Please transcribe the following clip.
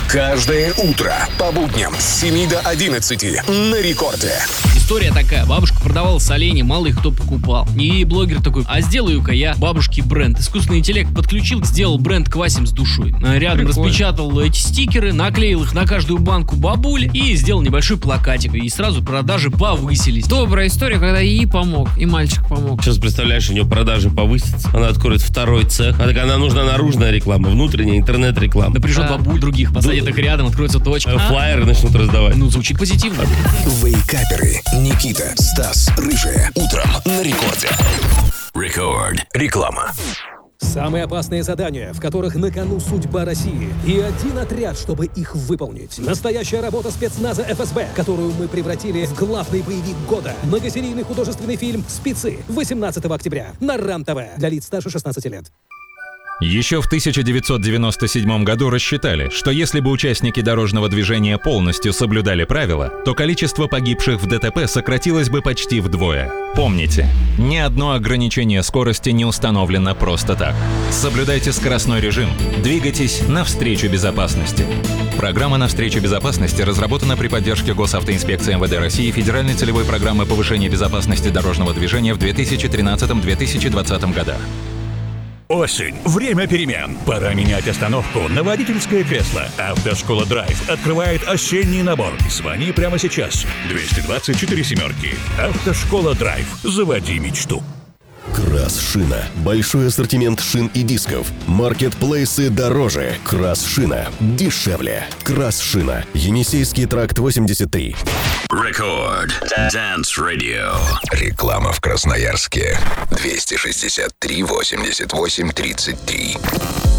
Каждое утро по будням с 7 до 11 на рекорде. История такая. Бабушка продавала соленья, мало их кто покупал. И блогер такой: а сделаю-ка я бабушке бренд. Искусственный интеллект подключил, сделал бренд «Квасим с душой». Рядом распечатал эти стикеры, наклеил их на каждую банку бабуль и сделал небольшой плакатик. И сразу продажи повысились. Добрая история, когда и помог, и мальчик помог. Сейчас, представляешь, у нее продажи повысятся, она откроет второй цех. А так она нужна наружная реклама, внутренняя интернет-реклама. Напряжет бабуль других, посадит их рядом, откроется точка. Флайеры начнут раздавать. Ну, звучит позитивно. Вейкаперы Никита, Стас, Рыжая. Утром на рекорде. Рекорд. Реклама. Самые опасные задания, в которых на кону судьба России. И один отряд, чтобы их выполнить. Настоящая работа спецназа ФСБ, которую мы превратили в главный боевик года. Многосерийный художественный фильм «Спецы» 18 октября на РАН-ТВ для лиц старше 16 лет. Еще в 1997 году рассчитали, что если бы участники дорожного движения полностью соблюдали правила, то количество погибших в ДТП сократилось бы почти вдвое. Помните, ни одно ограничение скорости не установлено просто так. Соблюдайте скоростной режим, двигайтесь навстречу безопасности. Программа «Навстречу безопасности» разработана при поддержке Госавтоинспекции МВД России и Федеральной целевой программы повышения безопасности дорожного движения в 2013-2020 годах. Осень. Время перемен. Пора менять остановку на водительское кресло. Автошкола Драйв открывает осенний набор. Звони прямо сейчас. 224 семерки. Автошкола Драйв. Заводи мечту. Крас-шина. Большой ассортимент шин и дисков. Маркетплейсы дороже. Крас-шина. Дешевле. Крас-шина. Енисейский тракт 83. Рекорд. Dance Radio. Реклама в Красноярске. 263 88 33.